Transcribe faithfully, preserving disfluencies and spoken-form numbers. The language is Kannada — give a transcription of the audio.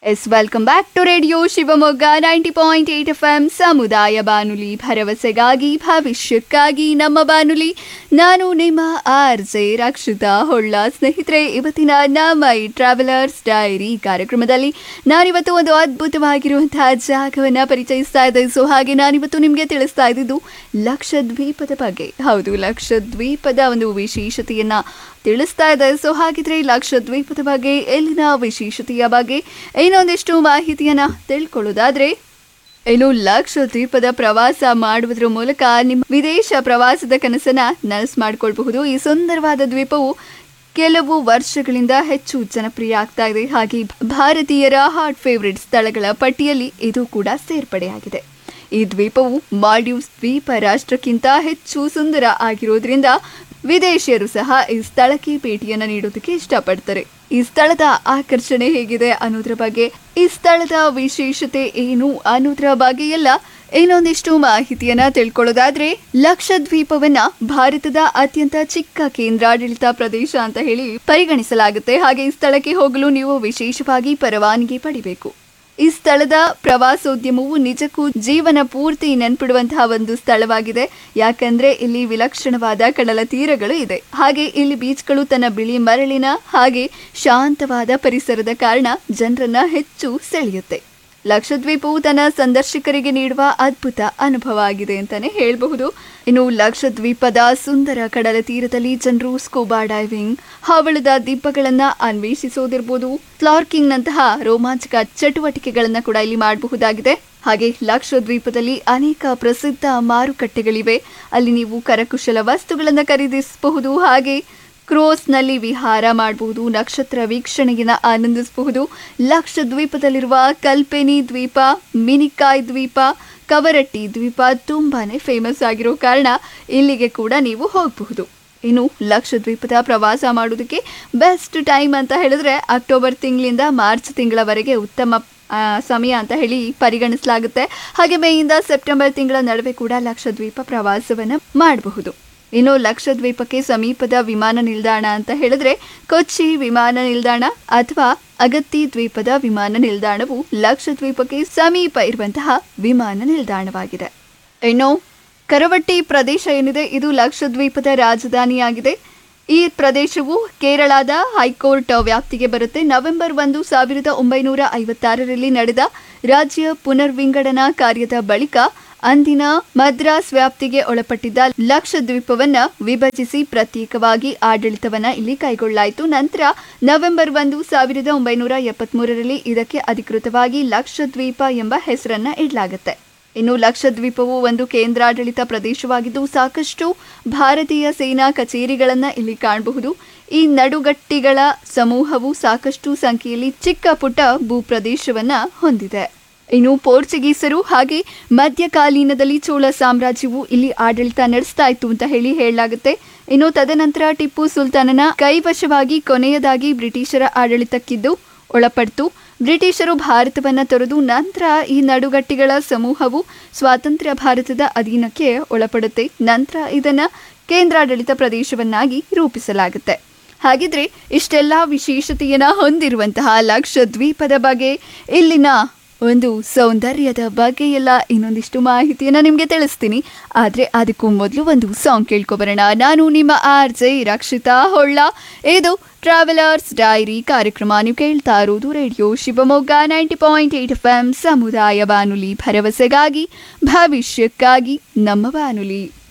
S welcome back to radio Shivamogga ninety point eight F M ಸಮುದಾಯ ಬಾನುಲಿ ಭರವಸೆಗಾಗಿ ಭವಿಷ್ಯಕ್ಕಾಗಿ ನಮ್ಮ ಬಾನುಲಿ. ನಾನು ನಿಮ್ಮ ಆರ್ ಜೆ ರಕ್ಷಿತಾ ಹೊಳ್ಳ. ಸ್ನೇಹಿತರೆ, ಇವತ್ತಿನ ನಮ್ಮ ಈ ಟ್ರಾವೆಲರ್ಸ್ ಡೈರಿ ಕಾರ್ಯಕ್ರಮದಲ್ಲಿ ನಾನಿವತ್ತು ಒಂದು ಅದ್ಭುತವಾಗಿರುವಂತಹ ಜಾಗವನ್ನು ಪರಿಚಯಿಸ್ತಾ ಇದ್ದೆ. ಸೊ ಹಾಗೆ ನಾನಿವತ್ತು ನಿಮಗೆ ತಿಳಿಸ್ತಾ ಇದ್ದಿದ್ದು ಲಕ್ಷದ್ವೀಪದ ಬಗ್ಗೆ. ಹೌದು, ಲಕ್ಷದ್ವೀಪದ ಒಂದು ವಿಶೇಷತೆಯನ್ನ ತಿಳಿಸ್ತಾ ಇದೆ. ಸೊ ಹಾಗಿದ್ರೆ ಲಕ್ಷದ್ವೀಪದ ಬಗ್ಗೆ, ಎಲ್ಲಿನ ವಿಶೇಷತೆಯ ಬಗ್ಗೆ ಇನ್ನೊಂದಿಷ್ಟು ಮಾಹಿತಿಯನ್ನ ತಿಳ್ಕೊಳ್ಳೋದಾದ್ರೆ, ಇನ್ನು ಲಕ್ಷದ್ವೀಪದ ಪ್ರವಾಸ ಮಾಡುವುದರ ಮೂಲಕ ನಿಮ್ಮ ವಿದೇಶ ಪ್ರವಾಸದ ಕನಸನ್ನ ನನಸು ಮಾಡಿಕೊಳ್ಬಹುದು. ಈ ಸುಂದರವಾದ ದ್ವೀಪವು ಕೆಲವು ವರ್ಷಗಳಿಂದ ಹೆಚ್ಚು ಜನಪ್ರಿಯ ಆಗ್ತಾ ಇದೆ. ಹಾಗೆ ಭಾರತೀಯರ ಹಾಟ್ ಫೇವರಿಟ್ ಸ್ಥಳಗಳ ಪಟ್ಟಿಯಲ್ಲಿ ಇದು ಕೂಡ ಸೇರ್ಪಡೆಯಾಗಿದೆ. ಈ ದ್ವೀಪವು ಮಾಲ್ಡೀವ್ಸ್ ದ್ವೀಪ ರಾಷ್ಟ್ರಕ್ಕಿಂತ ಹೆಚ್ಚು ಸುಂದರ ಆಗಿರೋದ್ರಿಂದ ವಿದೇಶಿಯರು ಸಹ ಈ ಸ್ಥಳಕ್ಕೆ ಭೇಟಿಯನ್ನ ನೀಡೋದಕ್ಕೆ ಇಷ್ಟಪಡ್ತಾರೆ. ಈ ಸ್ಥಳದ ಆಕರ್ಷಣೆ ಹೇಗಿದೆ ಅನ್ನೋದ್ರ ಬಗ್ಗೆ, ಈ ಸ್ಥಳದ ವಿಶೇಷತೆ ಏನು ಅನ್ನೋದ್ರ ಬಗ್ಗೆ ಎಲ್ಲ ಇನ್ನೊಂದಿಷ್ಟು ಮಾಹಿತಿಯನ್ನ ತಿಳ್ಕೊಳ್ಳೋದಾದ್ರೆ, ಲಕ್ಷದ್ವೀಪವನ್ನ ಭಾರತದ ಅತ್ಯಂತ ಚಿಕ್ಕ ಕೇಂದ್ರಾಡಳಿತ ಪ್ರದೇಶ ಅಂತ ಹೇಳಿ ಪರಿಗಣಿಸಲಾಗುತ್ತೆ. ಹಾಗೆ ಈ ಸ್ಥಳಕ್ಕೆ ಹೋಗಲು ನೀವು ವಿಶೇಷವಾಗಿ ಪರವಾನಗಿ ಪಡಿಬೇಕು. ಈ ಸ್ಥಳದ ಪ್ರವಾಸೋದ್ಯಮವು ನಿಜಕ್ಕೂ ಜೀವನ ಪೂರ್ತಿ ನೆನ್ಪಿಡುವಂತಹ ಒಂದು ಸ್ಥಳವಾಗಿದೆ. ಯಾಕಂದ್ರೆ ಇಲ್ಲಿ ವಿಲಕ್ಷಣವಾದ ಕಡಲ ತೀರಗಳು ಇದೆ. ಹಾಗೆ ಇಲ್ಲಿ ಬೀಚ್ಗಳು ತನ್ನ ಬಿಳಿ ಮರಳಿನ ಹಾಗೆ ಶಾಂತವಾದ ಪರಿಸರದ ಕಾರಣ ಜನರನ್ನ ಹೆಚ್ಚು ಸೆಳೆಯುತ್ತೆ. ಲಕ್ಷದ್ವೀಪವು ತನ್ನ ಸಂದರ್ಶಕರಿಗೆ ನೀಡುವ ಅದ್ಭುತ ಅನುಭವ ಆಗಿದೆ ಅಂತಾನೆ ಹೇಳಬಹುದು. ಇನ್ನು ಲಕ್ಷದ್ವೀಪದ ಸುಂದರ ಕಡಲ ತೀರದಲ್ಲಿ ಜನರು ಸ್ಕೂಬಾ ಡೈವಿಂಗ್, ಹವಳದ ದಿಬ್ಬಗಳನ್ನ ಅನ್ವೇಷಿಸೋದಿರ್ಬೋದು, ಸ್ಲಾರ್ಕಿಂಗ್ ನಂತಹ ರೋಮಾಂಚಕ ಚಟುವಟಿಕೆಗಳನ್ನ ಕೂಡ ಇಲ್ಲಿ ಮಾಡಬಹುದಾಗಿದೆ. ಹಾಗೆ ಲಕ್ಷದ್ವೀಪದಲ್ಲಿ ಅನೇಕ ಪ್ರಸಿದ್ಧ ಮಾರುಕಟ್ಟೆಗಳಿವೆ. ಅಲ್ಲಿ ನೀವು ಕರಕುಶಲ ವಸ್ತುಗಳನ್ನ ಖರೀದಿಸಬಹುದು. ಹಾಗೆ ಕ್ರೋಸ್ ನಲ್ಲಿ ವಿಹಾರ ಮಾಡಬಹುದು, ನಕ್ಷತ್ರ ವೀಕ್ಷಣೆಯನ್ನ ಆನಂದಿಸಬಹುದು. ಲಕ್ಷದ್ವೀಪದಲ್ಲಿರುವ ಕಲ್ಪೆನಿ ದ್ವೀಪ, ಮಿನಿಕಾಯ್ ದ್ವೀಪ, ಕವರಟ್ಟಿ ದ್ವೀಪ ತುಂಬಾನೇ ಫೇಮಸ್ ಆಗಿರೋ ಕಾರಣ ಇಲ್ಲಿಗೆ ಕೂಡ ನೀವು ಹೋಗಬಹುದು. ಇನ್ನು ಲಕ್ಷದ್ವೀಪದ ಪ್ರವಾಸ ಮಾಡೋದಕ್ಕೆ ಬೆಸ್ಟ್ ಟೈಮ್ ಅಂತ ಹೇಳಿದ್ರೆ ಅಕ್ಟೋಬರ್ ತಿಂಗಳಿಂದ ಮಾರ್ಚ್ ತಿಂಗಳವರೆಗೆ ಉತ್ತಮ ಸಮಯ ಅಂತ ಹೇಳಿ ಪರಿಗಣಿಸಲಾಗುತ್ತೆ. ಹಾಗೆ ಮೇಯಿಂದ ಸೆಪ್ಟೆಂಬರ್ ತಿಂಗಳ ನಡುವೆ ಕೂಡ ಲಕ್ಷದ್ವೀಪ ಪ್ರವಾಸವನ್ನ ಮಾಡಬಹುದು. ಇನ್ನು ಲಕ್ಷದ್ವೀಪಕ್ಕೆ ಸಮೀಪದ ವಿಮಾನ ನಿಲ್ದಾಣ ಅಂತ ಹೇಳಿದ್ರೆ ಕೊಚ್ಚಿ ವಿಮಾನ ನಿಲ್ದಾಣ ಅಥವಾ ಅಗತ್ತಿ ದ್ವೀಪದ ವಿಮಾನ ನಿಲ್ದಾಣವು ಲಕ್ಷದ್ವೀಪಕ್ಕೆ ಸಮೀಪ ಇರುವಂತಹ ವಿಮಾನ ನಿಲ್ದಾಣವಾಗಿದೆ. ಇನ್ನು ಕರವಟ್ಟಿ ಪ್ರದೇಶ ಏನಿದೆ, ಇದು ಲಕ್ಷದ್ವೀಪದ ರಾಜಧಾನಿಯಾಗಿದೆ. ಈ ಪ್ರದೇಶವು ಕೇರಳದ ಹೈಕೋರ್ಟ್ ವ್ಯಾಪ್ತಿಗೆ ಬರುತ್ತೆ. ನವೆಂಬರ್ ಒಂದು ಸಾವಿರದ ಒಂಬೈನೂರ ಐವತ್ತಾರರಲ್ಲಿ ನಡೆದ ರಾಜ್ಯ ಪುನರ್ವಿಂಗಡನಾ ಕಾರ್ಯದ ಬಳಿಕ ಅಂದಿನ ಮದ್ರಾಸ್ ವ್ಯಾಪ್ತಿಗೆ ಒಳಪಟ್ಟಿದ್ದ ಲಕ್ಷದ್ವೀಪವನ್ನ ವಿಭಜಿಸಿ ಪ್ರತ್ಯೇಕವಾಗಿ ಆಡಳಿತವನ್ನ ಇಲ್ಲಿ ಕೈಗೊಳ್ಳಲಾಯಿತು. ನಂತರ ನವೆಂಬರ್ ಒಂದು ಸಾವಿರದ ಒಂಬೈನೂರ ಎಪ್ಪತ್ತ್ ಮೂರರಲ್ಲಿ ಇದಕ್ಕೆ ಅಧಿಕೃತವಾಗಿ ಲಕ್ಷದ್ವೀಪ ಎಂಬ ಹೆಸರನ್ನ ಇಡಲಾಗುತ್ತೆ. ಇನ್ನು ಲಕ್ಷದ್ವೀಪವು ಒಂದು ಕೇಂದ್ರಾಡಳಿತ ಪ್ರದೇಶವಾಗಿದ್ದು ಸಾಕಷ್ಟು ಭಾರತೀಯ ಸೇನಾ ಕಚೇರಿಗಳನ್ನ ಇಲ್ಲಿ ಕಾಣಬಹುದು. ಈ ನಡುಗಟ್ಟಿಗಳ ಸಮೂಹವು ಸಾಕಷ್ಟು ಸಂಖ್ಯೆಯಲ್ಲಿ ಚಿಕ್ಕ ಪುಟ್ಟ ಭೂಪ್ರದೇಶವನ್ನ ಹೊಂದಿದೆ. ಇನ್ನು ಪೋರ್ಚುಗೀಸರು ಹಾಗೆ ಮಧ್ಯಕಾಲೀನದಲ್ಲಿ ಚೋಳ ಸಾಮ್ರಾಜ್ಯವು ಇಲ್ಲಿ ಆಡಳಿತ ನಡೆಸ್ತಾ ಇತ್ತು ಅಂತ ಹೇಳಿ ಹೇಳಲಾಗುತ್ತೆ. ಇನ್ನು ತದನಂತರ ಟಿಪ್ಪು ಸುಲ್ತಾನನ ಕೈವಶವಾಗಿ ಕೊನೆಯದಾಗಿ ಬ್ರಿಟಿಷರ ಆಡಳಿತಕ್ಕಿದ್ದು ಒಳಪಡ್ತು. ಬ್ರಿಟಿಷರು ಭಾರತವನ್ನ ತೊರೆದು ನಂತರ ಈ ನಡುಗಟ್ಟಿಗಳ ಸಮೂಹವು ಸ್ವಾತಂತ್ರ್ಯ ಭಾರತದ ಅಧೀನಕ್ಕೆ ಒಳಪಡುತ್ತೆ. ನಂತರ ಇದನ್ನ ಕೇಂದ್ರಾಡಳಿತ ಪ್ರದೇಶವನ್ನಾಗಿ ರೂಪಿಸಲಾಗುತ್ತೆ. ಹಾಗಿದ್ರೆ ಇಷ್ಟೆಲ್ಲ ವಿಶೇಷತೆಯನ್ನ ಹೊಂದಿರುವಂತಹ ಲಕ್ಷದ್ವೀಪದ ಬಗ್ಗೆ, ಇಲ್ಲಿನ ಒಂದು ಸೌಂದರ್ಯದ ಬಗ್ಗೆ ಎಲ್ಲ ಇನ್ನೊಂದಿಷ್ಟು ಮಾಹಿತಿಯನ್ನ ನಿಮ್ಗೆ ತಿಳಿಸ್ತೀನಿ. ಆದ್ರೆ ಅದಕ್ಕೂ ಮೊದಲು ಒಂದು ಸಾಂಗ್ ಕೇಳ್ಕೊಬರೋಣ. ನಾನು ನಿಮ್ಮ ಆರ್ ಜೆ ರಕ್ಷಿತಾ ಹೊಳ್ಳ. ಇದು ಟ್ರಾವೆಲರ್ಸ್ ಡೈರಿ ಕಾರ್ಯಕ್ರಮ. ನೀವು ಕೇಳ್ತಾ ಇರೋದು radio Shivamogga ninety point eight F M ಸಮುದಾಯ ಬಾನುಲಿ ಭರವಸೆಗಾಗಿ ಭವಿಷ್ಯಕ್ಕಾಗಿ ನಮ್ಮ ಬಾನುಲಿ.